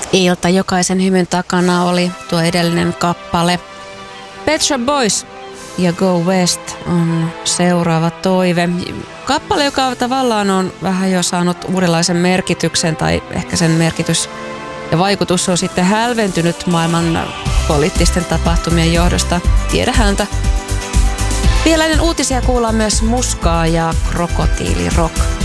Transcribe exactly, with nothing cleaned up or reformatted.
Ilta jokaisen hymyn takana oli tuo edellinen kappale. Pet Shop Boys ja Go West on seuraava toive. Kappale, joka tavallaan on vähän jo saanut uudenlaisen merkityksen, tai ehkä sen merkitys ja vaikutus on sitten hälventynyt maailman poliittisten tapahtumien johdosta. Tiedä häntä. Vielä ennen uutisia kuullaan myös Muskaa ja Krokotiili Rock.